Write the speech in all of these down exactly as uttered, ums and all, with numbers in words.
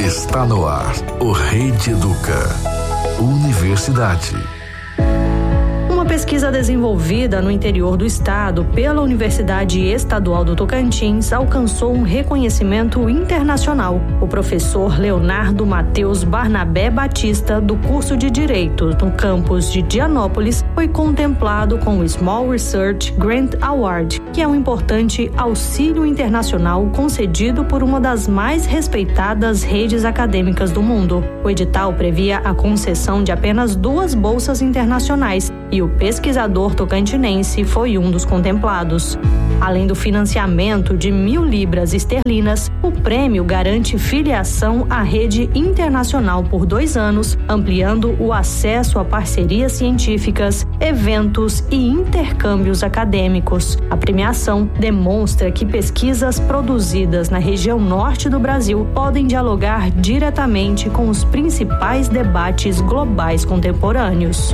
Está no ar o Rede Educa. Universidade. Uma pesquisa desenvolvida no interior do estado pela Universidade Estadual do Tocantins alcançou um reconhecimento internacional. O professor Leonardo Matheus Barnabé Batista, do curso de Direito no campus de Dianópolis, foi contemplado com o Small Research Grant Award, que é um importante auxílio internacional concedido por uma das mais respeitadas redes acadêmicas do mundo. O edital previa a concessão de apenas duas bolsas internacionais e o pesquisador tocantinense foi um dos contemplados. Além do financiamento de mil libras esterlinas, o prêmio garante filiação à rede internacional por dois anos, ampliando o acesso a parcerias científicas, eventos e intercâmbios acadêmicos. A premiação demonstra que pesquisas produzidas na região norte do Brasil podem dialogar diretamente com os principais debates globais contemporâneos.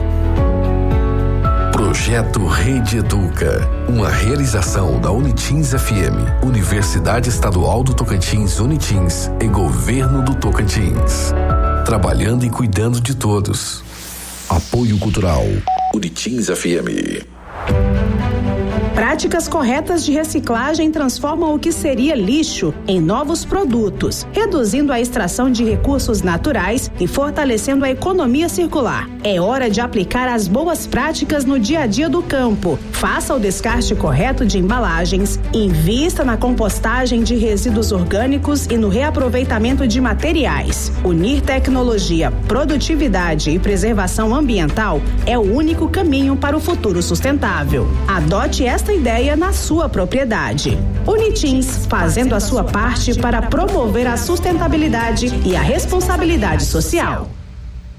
Projeto Rede Educa, uma realização da Unitins F M, Universidade Estadual do Tocantins Unitins e Governo do Tocantins. Trabalhando e cuidando de todos. Apoio Cultural, Unitins F M. Práticas corretas de reciclagem transformam o que seria lixo em novos produtos, reduzindo a extração de recursos naturais e fortalecendo a economia circular. É hora de aplicar as boas práticas no dia a dia do campo. Faça o descarte correto de embalagens, invista na compostagem de resíduos orgânicos e no reaproveitamento de materiais. Unir tecnologia, produtividade e preservação ambiental é o único caminho para o futuro sustentável. Adote esta ideia na sua propriedade. Unitins, fazendo a sua parte para promover a sustentabilidade e a responsabilidade social.